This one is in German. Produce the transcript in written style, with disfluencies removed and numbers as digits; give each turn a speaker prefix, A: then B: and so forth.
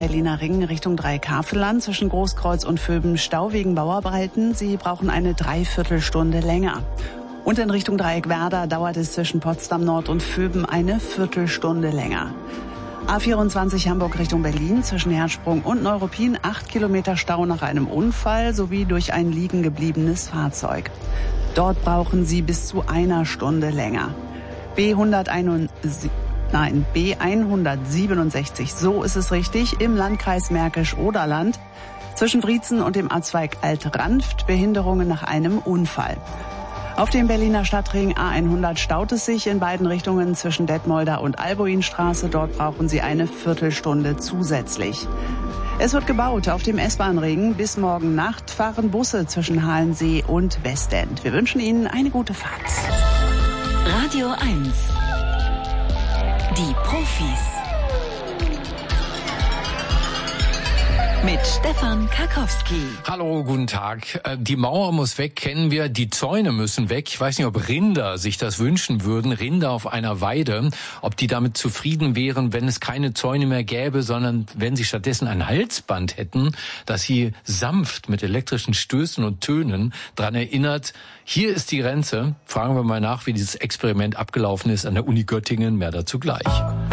A: Berliner Ring Richtung Dreieck-Havelland zwischen Großkreuz und Vöben Stau wegen Bauarbeiten. Sie brauchen eine Dreiviertelstunde länger. Und in Richtung Dreieck-Werder dauert es zwischen Potsdam Nord und Vöben eine Viertelstunde länger. A24 Hamburg Richtung Berlin zwischen Herzsprung und Neuruppin 8 Kilometer Stau nach einem Unfall sowie durch ein liegen gebliebenes Fahrzeug. Dort brauchen Sie bis zu einer Stunde länger. B167, so ist es richtig, im Landkreis Märkisch-Oderland zwischen Wriezen und dem Abzweig Alt-Ranft Behinderungen nach einem Unfall. Auf dem Berliner Stadtring A100 staut es sich in beiden Richtungen zwischen Detmolder und Albuinstraße. Dort brauchen Sie eine Viertelstunde zusätzlich. Es wird gebaut auf dem S-Bahn-Ring. Bis morgen Nacht fahren Busse zwischen Halensee und Westend. Wir wünschen Ihnen eine gute Fahrt.
B: Radio 1. Die Profis. Mit Stefan Karkowski.
C: Hallo, guten Tag. Die Mauer muss weg, kennen wir. Die Zäune müssen weg. Ich weiß nicht, ob Rinder sich das wünschen würden. Rinder auf einer Weide. Ob die damit zufrieden wären, wenn es keine Zäune mehr gäbe, sondern wenn sie stattdessen ein Halsband hätten, das sie sanft mit elektrischen Stößen und Tönen dran erinnert. Hier ist die Grenze. Fragen wir mal nach, wie dieses Experiment abgelaufen ist an der Uni Göttingen. Mehr dazu gleich.